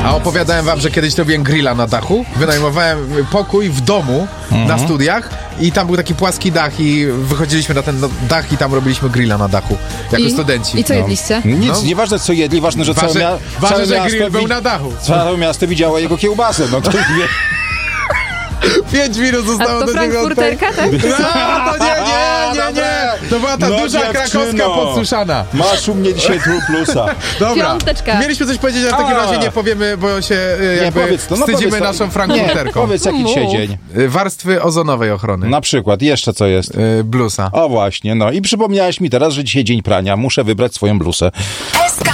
A opowiadałem wam, że kiedyś robiłem grilla na dachu. Wynajmowałem pokój w domu na studiach i tam był taki płaski dach i wychodziliśmy na ten dach i tam robiliśmy grilla na dachu jako studenci. I co jedliście? Nic, nieważne co jedli, ważne, że całe Ważne, że miasto grill był na dachu. Całe miasto widziało jego kiełbasę. No to 5 minut zostało A to do niego. frankfurterka, tak? No, to nie. To była ta duża krakowska podsuszana. Masz u mnie dzisiaj plusa. Dobra. Piąteczka. Mieliśmy coś powiedzieć, a w takim razie nie powiemy, bo się powiedz to, wstydzimy powiedz to. naszą frankfurterką. Powiedz jaki dzisiaj dzień. Warstwy ozonowej ochrony. Na przykład, jeszcze co jest? Blusa. O właśnie, no i przypomniałeś mi teraz, że dzisiaj dzień prania. Muszę wybrać swoją blusę. SK